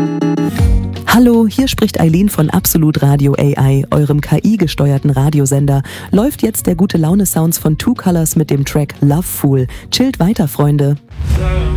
Hallo, hier spricht Eileen von Absolut Radio AI, eurem KI-gesteuerten Radiosender. Läuft jetzt der Gute-Laune-Sounds von Two Colors mit dem Track Love Fool. Chillt weiter, Freunde.